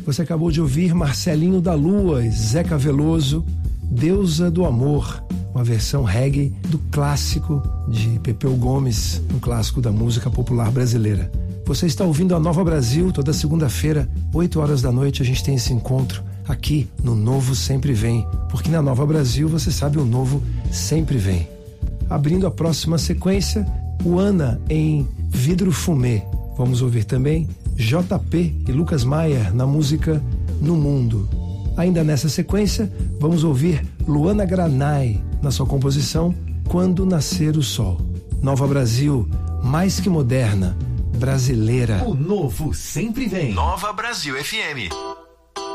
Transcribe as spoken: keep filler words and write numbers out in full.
Você acabou de ouvir Marcelinho da Lua e Zeca Veloso, Deusa do Amor, uma versão reggae do clássico de Pepeu Gomes, um clássico da música popular brasileira. Você está ouvindo a Nova Brasil, toda segunda-feira, oito horas da noite, a gente tem esse encontro aqui no Novo Sempre Vem, porque na Nova Brasil, você sabe, o novo sempre vem. Abrindo a próxima sequência, o Ana em Vidro Fumê. Vamos ouvir também J P e Lucas Maier na música No Mundo. Ainda nessa sequência, vamos ouvir Luana Granai na sua composição Quando Nascer o Sol. Nova Brasil, mais que moderna, brasileira. O novo sempre vem. Nova Brasil F M.